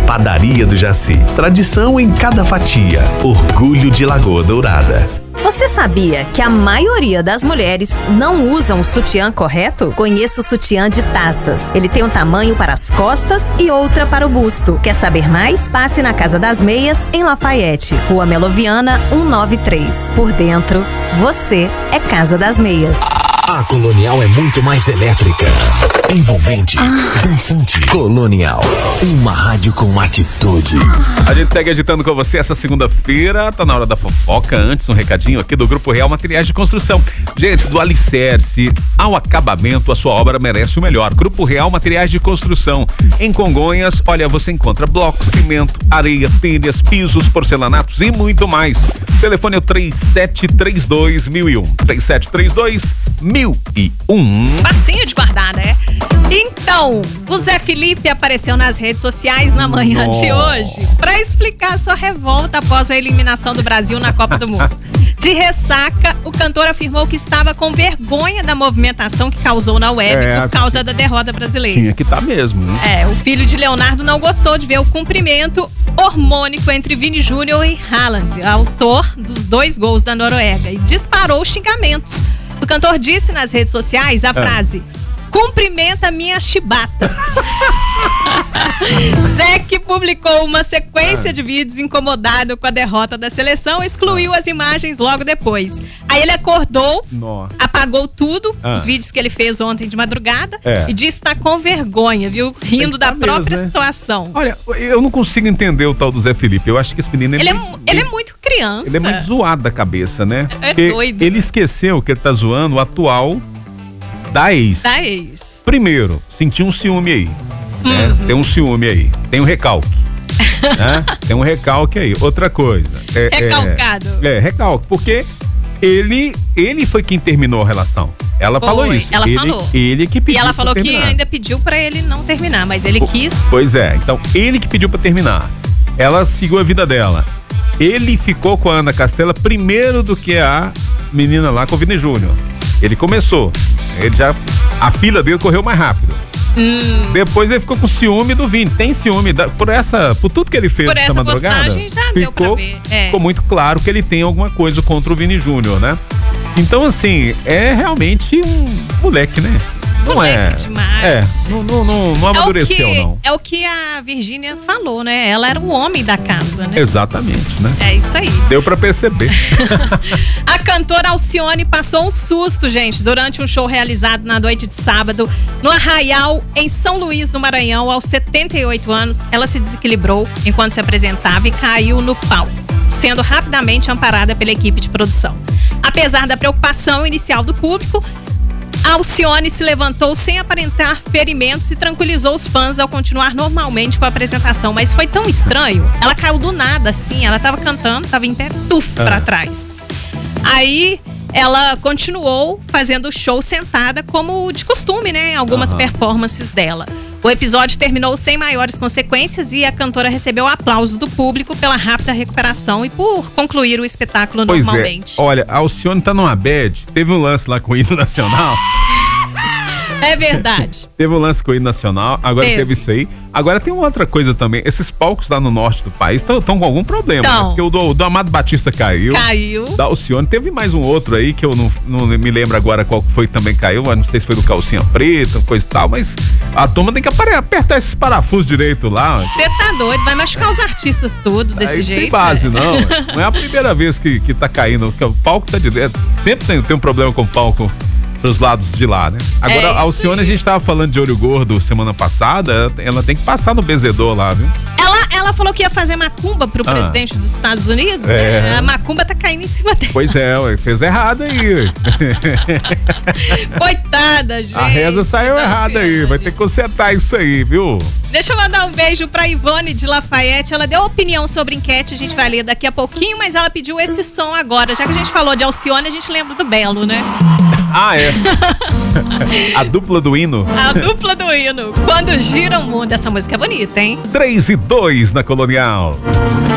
Padaria do Jaci. Tradição em cada fatia. Orgulho de Lagoa Dourada. Você sabia que a maioria das mulheres não usam o sutiã correto? Conheça o sutiã de taças. Ele tem um tamanho para as costas e outra para o busto. Quer saber mais? Passe na Casa das Meias, em Lafayette, Rua Meloviana, 193. Por dentro, você é Casa das Meias. A Colonial é muito mais elétrica, envolvente, dançante. Colonial, uma rádio com atitude. A gente segue agitando com você essa segunda-feira, tá na hora da fofoca. Antes, um recadinho aqui do Grupo Real Materiais de Construção. Gente, do alicerce ao acabamento, a sua obra merece o melhor. Grupo Real Materiais de Construção. Em Congonhas, olha, você encontra bloco, cimento, areia, telhas, pisos, porcelanatos e muito mais. O telefone é o 3732-1001. 3732-1001. Facinho de guardar, né? Então, o Zé Felipe apareceu nas redes sociais na manhã de hoje para explicar sua revolta após a eliminação do Brasil na Copa do Mundo. De ressaca, o cantor afirmou que estava com vergonha da movimentação que causou na web por causa da derrota brasileira. Tinha que tá mesmo, né? O filho de Leonardo não gostou de ver o cumprimento hormônico entre Vini Júnior e Haaland, autor dos 2 gols da Noruega, e disparou xingamentos. O cantor disse nas redes sociais a frase: cumprimenta minha chibata. Zé, que publicou uma sequência de vídeos incomodado com a derrota da seleção, excluiu as imagens logo depois. Aí ele acordou, apagou tudo, os vídeos que ele fez ontem de madrugada, e disse que tá com vergonha, viu? Rindo da própria situação. Olha, eu não consigo entender o tal do Zé Felipe. Eu acho que esse menino ele é muito criança. Ele é muito zoado da cabeça, né? É doido. Ele esqueceu que ele tá zoando o atual da ex. Primeiro, sentiu um ciúme aí. Né? Tem um ciúme aí. Tem um recalque. Né? Tem um recalque aí. Outra coisa. Recalcado. Recalque. Porque ele foi quem terminou a relação. Ela falou isso. Ela falou. Ele que pediu. E ela falou que ainda pediu pra ele não terminar, mas ele quis. Pois é. Então, ele que pediu pra terminar. Ela seguiu a vida dela. Ele ficou com a Ana Castela primeiro do que a menina lá com o Vini Júnior. Ele começou. A fila dele correu mais rápido. Depois ele ficou com ciúme do Vini. Tem ciúme por tudo que ele fez essa madrugada. Postagem já deu pra ver. Ficou muito claro que ele tem alguma coisa contra o Vini Júnior, né? Então, assim, é realmente um moleque, né? Moleque demais. Não amadureceu, não. É o que a Virgínia falou, né? Ela era o homem da casa, né? Exatamente, né? É isso aí. Deu pra perceber. A cantora Alcione passou um susto, gente, durante um show realizado na noite de sábado no Arraial, em São Luís do Maranhão. Aos 78 anos, ela se desequilibrou enquanto se apresentava e caiu no palco, sendo rapidamente amparada pela equipe de produção. Apesar da preocupação inicial do público, Alcione se levantou sem aparentar ferimentos e tranquilizou os fãs ao continuar normalmente com a apresentação. Mas foi tão estranho. Ela caiu do nada, assim. Ela tava cantando, tava em pé, pra trás. Aí ela continuou fazendo o show sentada, como de costume, né? Em algumas performances dela. O episódio terminou sem maiores consequências e a cantora recebeu aplausos do público pela rápida recuperação e por concluir o espetáculo normalmente. Olha, a Alcione tá numa bad. Teve um lance lá com o hino nacional. É verdade. Teve um lance com o hino nacional, agora teve isso aí. Agora tem uma outra coisa também. Esses palcos lá no norte do país estão com algum problema. Né? Porque o do Amado Batista caiu. Da Alcione. Teve mais um outro aí que eu não me lembro agora qual foi que também caiu. Mas não sei se foi do Calcinha Preta, coisa e tal. Mas a turma tem que apertar esses parafusos direito lá. Você tá doido, vai machucar os artistas tudo desse jeito. Não tem base, não. Não é a primeira vez que tá caindo. Que o palco tá de dentro. Sempre tem um problema com o palco pros lados de lá, né? Agora, a Alcione, a gente tava falando de olho gordo semana passada, ela tem que passar no benzedor lá, viu? Ela falou que ia fazer macumba pro presidente dos Estados Unidos, né? A macumba tá caindo em cima dele. Pois é, fez errado aí. Coitada, gente. A reza saiu errada aí, vai ter que consertar isso aí, viu? Deixa eu mandar um beijo pra Ivone de Lafayette. Ela deu opinião sobre enquete, a gente vai ler daqui a pouquinho, mas ela pediu esse som agora. Já que a gente falou de Alcione, a gente lembra do Belo, né? A dupla do hino. A dupla do hino. Quando gira o mundo. Essa música é bonita, hein? 3 e 2 na Colonial.